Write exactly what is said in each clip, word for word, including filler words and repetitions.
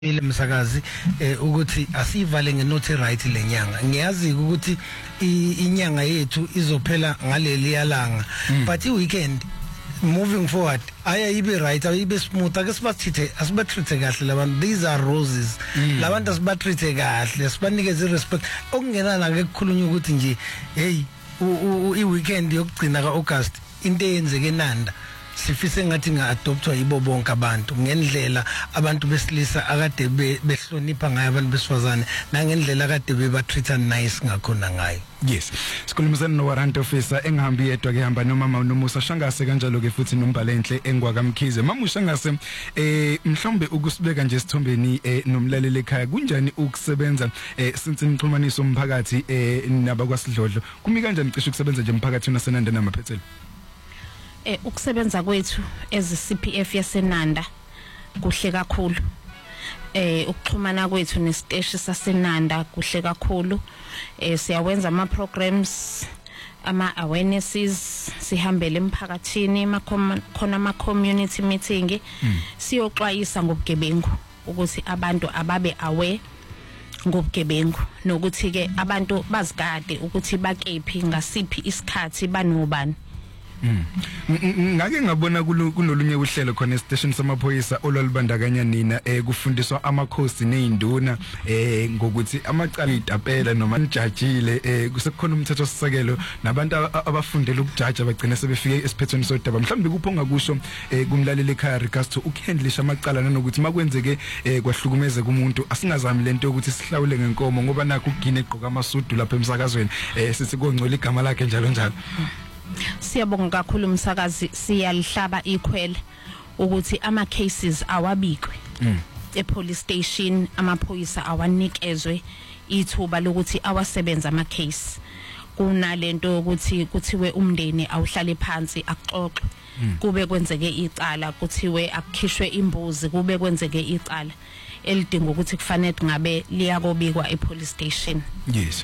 ile msakazi ukuthi asivale ngenothi right lenyanga ngiyazi ukuthi inyanga yethu izophela ngaleli yalanga but iweekend moving forward aya ibe right ayibe smooth ake sibathithe asibathithe kahle labantu these are roses labantu asibathithe kahle sibanikeze respect okungena la ngekukhulunywa ukuthi nje hey iweekend yokugcina kaAugust into eyenzeke eNanda sifise ngathi nga-adoptwa yibo bonke abantu ngendlela abantu besilisa akade behlonipha ngayo abantu besifazane nangendlela akade bebatreata nice ngakhona ngayo. Yes, sikhulumisana no warrant officer engihambi yedwa ke hamba noma noMusa Shangase kanjalo ke futhi noMbalenhle engwakamkhize. Mama uShangase eh mhlombe ukusibeka nje sithombeni eh nomlaleli ekhaya kunjani ukusebenza eh since imixhumaniso umphakathi eh nabakwasidlodlo kumi kanjani cishe ukusebenza nje umphakathi naseNanda namaphethelo? Eh ukusebenza kwethu ezi C P F yaseNanda kuhle kakhulu. Eh ukuxhumana kwethu nesiteshi saseNanda kuhle kakhulu. Eh siyawenza ama programs ama awarenesses sihambele emphakathini khona ama community meeting siyoxwayisa ngobugebengu ukuthi abantu ababe aware ngobugebengu nokuthi ke abantu bazigade ukuthi bakephi ngasiphi isikhathi banobani. Mm. Ngake ngabona kunolunye uhlelo khona estation samaphoyisa olwalibandakanya nina eh kufundiswa amakhosi neinduna eh ngokuthi amacala itapela noma njajile eh kusekhona umthetho sisekelo nabantu abafundela ukujaja bagcina sebefike esiphethweni sodaba mhlawumbe kuphonga kusho eh kumlaleli ekhaya regards to ukuhandlisha amacala nanokuthi makwenzeke eh kwahlukumeze kumuntu asingazami lento ukuthi sihlawule ngenkomo ngoba nakho ugine egqoka amasudu lapha emsakazweni eh sithi kongcola igama lakhe njalo njalo. Siyabonga kakhulu umsakazi siyalihlaba ikhwele ukuthi ama cases awabikwe mm. e police station amaphoyisa awanikezwe ithuba lokuthi awasebenza ama case kunalento ukuthi kuthiwe umndeni awuhlale phansi akuxoxe mm. kube kwenzeke icala kuthiwe akukhishwe imbuzi kube kwenzeke icala elidinga ukuthi kufanele ngabe liyakobikwa e police station. Yes.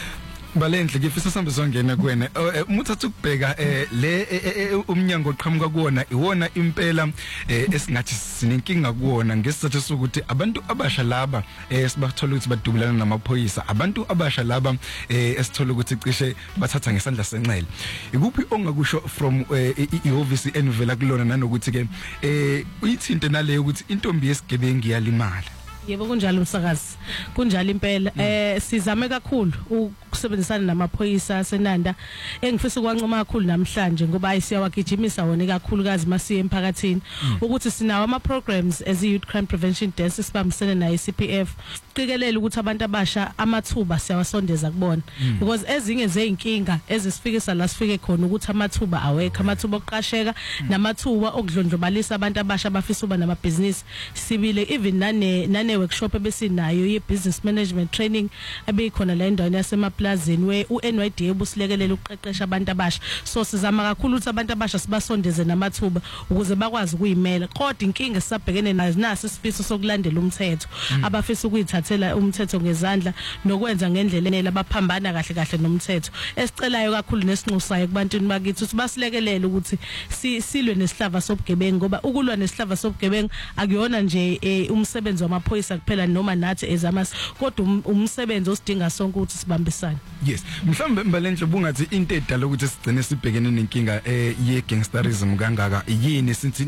Balenhle ngifisa sambe songena kuwena umuthatha ukubheka le umnyango oqhamuka kuona iwona impela esingathi sinenkinga kuona ngesizathu sokuthi abantu abasha laba esibathola ukuthi badubulana namaphoyisa abantu abasha laba esithola ukuthi cishe bathatha ngesandla senxele ikuphi ongakusho from ihhovisi enivela kulona nanokuthi ke uyithinte naleyo ukuthi intombi yesigebengu yalimala? Yebo kunjalo umsakazi kunjalo impela eh sizame kakhulu ukusebenzisana namaphoyisa aseNanda engifisa ukwancoma kakhulu namhlanje ngoba ayisiyawagijimisa wona kakhulukazi masiye emphakathini ukuthi sinawo ama programs as youth crime prevention desk sibambisene na I C P F siqikelela ukuthi abantu abasha amathuba siyawasondeza kubona because ezinye zeinkinga ezisifikisa la sifike khona ukuthi amathuba awekho amathuba okuqasheka namathuba okudlondlobalisa abantu abasha abafisa uba namabhizinisi sibile even nane nane workshop ebesinayo ye business management training abeyikhona la endaweni yasemaplazini we u N Y D ebusilekelela ukuqeqesha abantu abasha so sizama kakhulu ukuthi abantu abasha sibasondeze namathuba ukuze bakwazi ukuyimela kodwa inkinga sisabhekene nazo nasi isifiso sokulandela umthetho abafisa ukuyithathela umthetho ngezandla nokwenza ngendlela enela abaphambana kahle kahle nomthetho esicelayo kakhulu nesinxusayo kubantwini bakithi ukuthi basilekelele ukuthi silwe nesihlava sobugebengu ngoba ukulwa nesihlava sobugebengu akuyona nje umsebenzi wamaphoyisa kuphela noma nathi ezamas kodwa umsebenzi osidinga sonke ukuthi sibambisane. Yes, mhlawumbe Mbalenhle bungathi into edala ukuthi sigcine sibhekene nenkinga eh ye gangsterism kangaka yini since